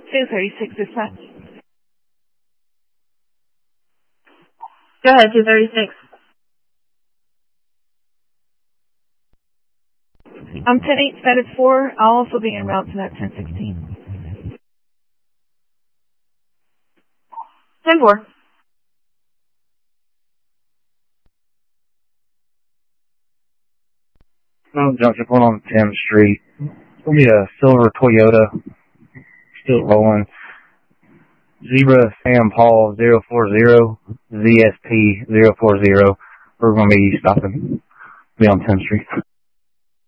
236 dispatch. Go ahead, 236. I'm 10-8, status 4. I'll also be en route to that 1016. 10-4. Junction point on 10th Street. It's going to be a silver Toyota. Still rolling. Zebra Sam Paul 040, ZSP 040. We're going to be stopping. Be on 10th Street.